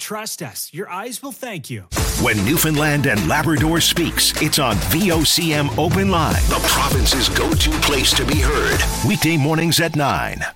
Trust us. Your eyes will thank you. When Newfoundland and Labrador speaks, it's on VOCM Open Line, the province's go-to place to be heard. Weekday mornings at 9.